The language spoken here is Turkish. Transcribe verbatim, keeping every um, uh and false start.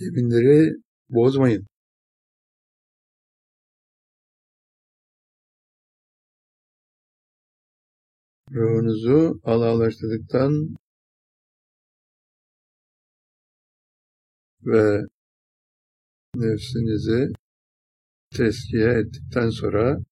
Yeminleri bozmayın. Ruhunuzu Allah'laştırdıktan ve nefsinizi tezkiye ettikten sonra